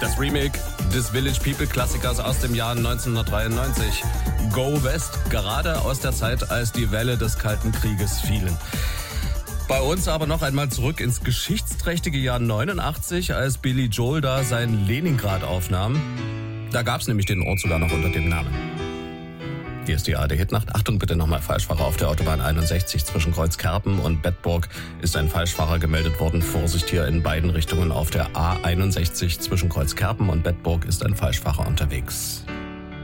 Das Remake des Village People Klassikers aus dem Jahr 1993. Go West, gerade aus der Zeit, als die Welle des Kalten Krieges fielen. Bei uns aber noch einmal zurück ins geschichtsträchtige Jahr 89, als Billy Joel da sein Leningrad aufnahm. Da gab es nämlich den Ort sogar noch unter dem Namen. Hier ist die ARD-Hitnacht. Achtung bitte nochmal, Falschfahrer auf der Autobahn 61 zwischen Kreuzkerpen und Bedburg ist ein Falschfahrer gemeldet worden. Vorsicht hier in beiden Richtungen auf der A61 zwischen Kreuzkerpen und Bedburg ist ein Falschfahrer unterwegs.